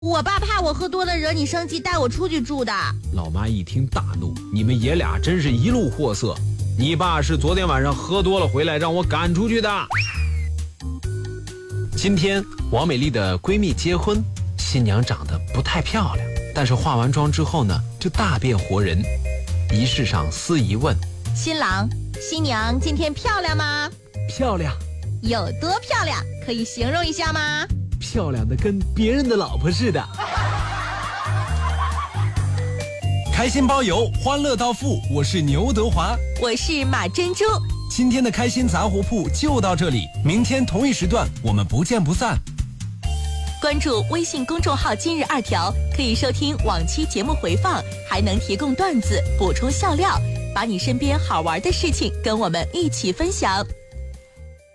我爸怕我喝多了惹你生气，带我出去住的。 老妈一听大怒，你们爷俩真是一路货色。你爸是昨天晚上喝多了回来让我赶出去的。今天王美丽的闺蜜结婚，新娘长得不太漂亮，但是化完妆之后呢，就大变活人。仪式上司仪问： 新郎新娘今天漂亮吗？ 漂亮。 有多漂亮？可以形容一下吗？ 漂亮的跟别人的老婆似的。 开心包邮，欢乐到付。我是牛德华， 我是马珍珠。 今天的开心杂货铺就到这里，明天同一时段我们不见不散。 关注微信公众号今日2条，可以收听往期节目回放，还能提供段子补充笑料，把你身边好玩的事情跟我们一起分享。